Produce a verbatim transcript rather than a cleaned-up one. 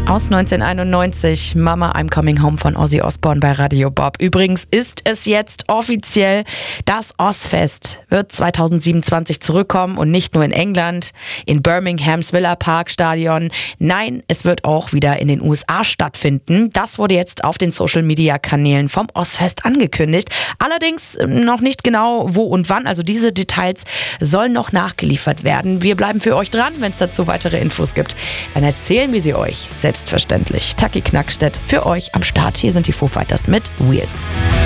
Aus neunzehnhunderteinundneunzig, Mama, I'm Coming Home von Ozzy Osbourne bei Radio Bob. Übrigens ist es jetzt offiziell, das Ozzfest wird zweitausendsiebenundzwanzig zurückkommen und nicht nur in England, in Birminghams Villa Park Stadion. Nein, es wird auch wieder in den U S A stattfinden. Das wurde jetzt auf den Social-Media-Kanälen vom Ozzfest angekündigt. Allerdings noch nicht genau wo und wann. Also diese Details sollen noch nachgeliefert werden. Wir bleiben für euch dran, wenn es dazu weitere Infos gibt. Dann erzählen wir sie euch selbstverständlich. Taki Knackstedt für euch am Start. Hier sind die Foo Fighters mit Wheels.